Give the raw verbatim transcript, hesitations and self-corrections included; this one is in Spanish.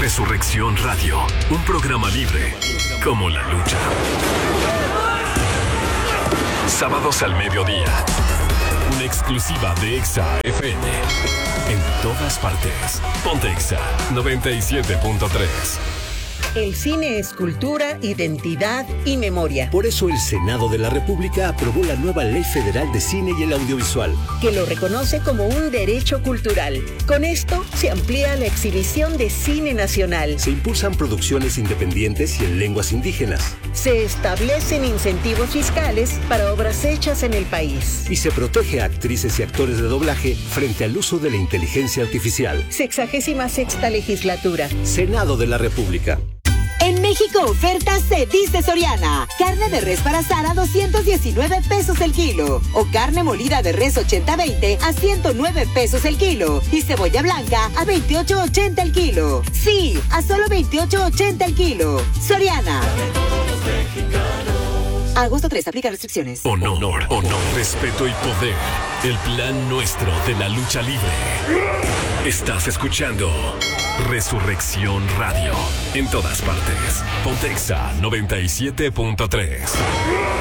Resurrección Radio, un programa libre como la lucha. Sábados al mediodía, una exclusiva de Exa F M. En todas partes, ponte Exa noventa y siete punto tres. El cine es cultura, identidad y memoria. Por eso el Senado de la República aprobó la nueva Ley Federal de Cine y el Audiovisual, que lo reconoce como un derecho cultural. Con esto se amplía la exhibición de cine nacional. Se impulsan producciones independientes y en lenguas indígenas. Se establecen incentivos fiscales para obras hechas en el país. Y se protege a actrices y actores de doblaje frente al uso de la inteligencia artificial. Sexagésima sexta legislatura. Senado de la República. En México, ofertas se dice Soriana. Carne de res para asar a doscientos diecinueve pesos el kilo. O carne molida de res ochenta veinte a ciento nueve pesos el kilo. Y cebolla blanca a veintiocho ochenta el kilo. Sí, a solo veintiocho ochenta el kilo. Soriana. Agosto tres, aplica restricciones. Honor, honor, respeto y poder. El plan nuestro de la lucha libre. Estás escuchando Resurrección Radio. En todas partes. Ponte Exa noventa y siete punto tres.